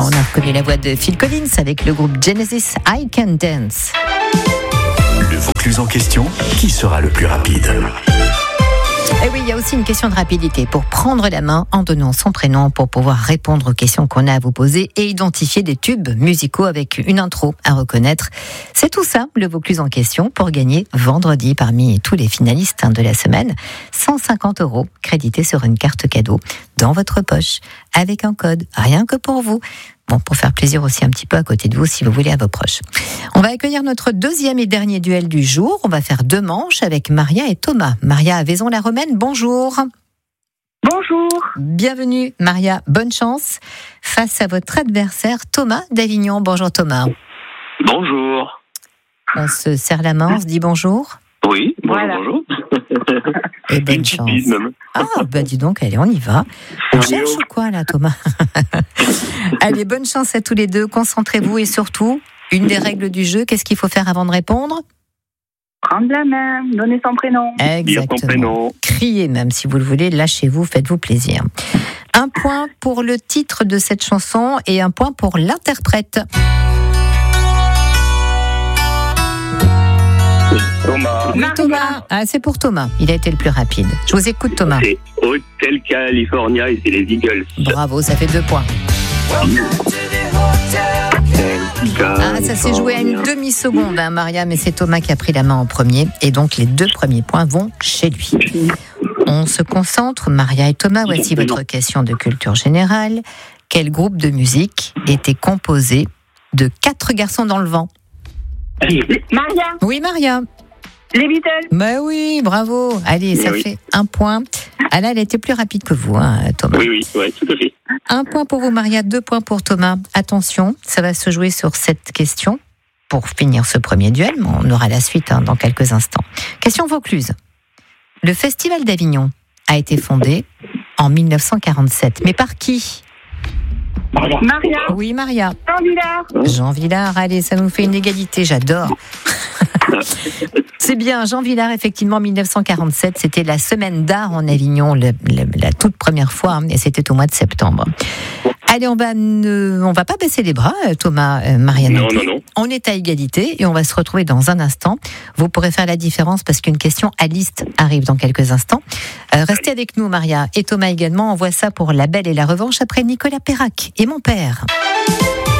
On a reconnu la voix de Phil Collins avec le groupe Genesis, I Can Dance. Le Vaucluse en question, qui sera le plus rapide ? Et oui, il y a aussi une question de rapidité pour prendre la main en donnant son prénom pour pouvoir répondre aux questions qu'on a à vous poser et identifier des tubes musicaux avec une intro à reconnaître. C'est tout ça, le Vaucluse en question, pour gagner vendredi parmi tous les finalistes de la semaine, 150 € crédités sur une carte cadeau dans votre poche avec un code, rien que pour vous. Bon, pour faire plaisir aussi un petit peu à côté de vous, si vous voulez, à vos proches. On va accueillir notre deuxième et dernier duel du jour. On va faire 2 manches avec Maria et Thomas. Maria à Vaison-la-Romaine, bonjour. Bonjour. Bienvenue, Maria. Bonne chance face à votre adversaire, Thomas d'Avignon. Bonjour, Thomas. Bonjour. On se serre la main, on se dit bonjour. Oui, bonjour, Voilà. bonjour. Et bonne Une petite chance. bise, même. Ah, bah dis donc, allez, on y va. On cherche ou quoi, là, Thomas? Allez, bonne chance à tous les deux. Concentrez-vous et surtout, une des règles du jeu, qu'est-ce qu'il faut faire avant de répondre? Prendre la main, donner son prénom. Dire ton Exactement. prénom. Criez même si vous le voulez, lâchez-vous, faites-vous plaisir. 1 point pour le titre de cette chanson et 1 point pour l'interprète. Thomas. Oui, Thomas. Ah, c'est pour Thomas. Il a été le plus rapide. Je vous écoute, Thomas. C'est Hotel California et c'est les Eagles. Bravo, ça fait 2 points. Ah, ça s'est joué à une demi-seconde, hein, Maria, mais c'est Thomas qui a pris la main en premier. Et donc, les 2 premiers points vont chez lui. On se concentre, Maria et Thomas. Voici votre question de culture générale. Quel groupe de musique était composé de 4 garçons dans le vent? Maria, Oui, Maria. les Beatles. Bah oui, bravo. Allez, ça Oui. fait 1 point. Ah là, elle était plus rapide que vous, hein, Thomas. Oui, tout à fait. 1 point pour vous, Maria, 2 points pour Thomas. Attention, ça va se jouer sur cette question pour finir ce premier duel, mais on aura la suite dans quelques instants. Question Vaucluse. Le Festival d'Avignon a été fondé en 1947. Mais par qui? Maria, Oui, Maria. Jean Villard. Jean Villard, allez, ça nous fait une égalité, j'adore. C'est bien, Jean Villard, effectivement, 1947, c'était la semaine d'art en Avignon, la toute première fois, et c'était au mois de septembre. Allez, on va pas baisser les bras, Thomas, Marianne. Non. On est à égalité et on va se retrouver dans un instant. Vous pourrez faire la différence parce qu'une question à liste arrive dans quelques instants. Restez avec nous, Maria, et Thomas également. On voit ça pour La Belle et la Revanche après Nicolas Perrac et Mon Père.